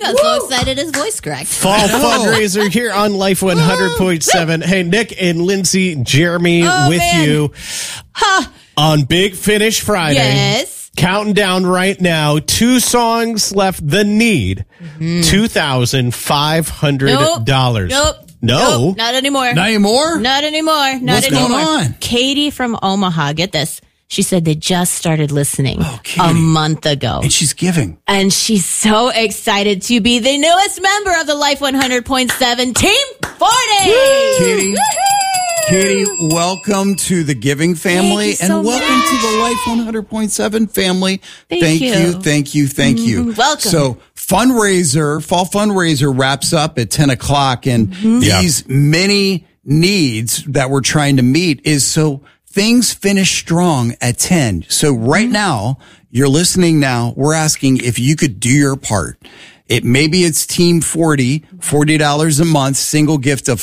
got so excited his voice cracked. Fall fundraiser here on Life 100.7. Hey, Nick and Lindsay, Jeremy with you on Big Finish Friday. Yes. Counting down right now. 2 songs left. The Need. $2,500. Nope. Not anymore. Not anymore? Not anymore. Not What's anymore. going on? Katie from Omaha, get this. She said they just started listening Katie. a month ago. And she's giving. And she's so excited to be the newest member of the Life 100.7 Team 40. Katie, welcome to the Giving family Thank you so and welcome much. to the Life 100.7 family. Thank you. Thank you. Welcome. So fall fundraiser wraps up at 10 o'clock and these many needs that we're trying to meet is so things finish strong at 10. So right now, you're listening now, we're asking if you could do your part. Maybe it's Team 40, $40 a month, single gift of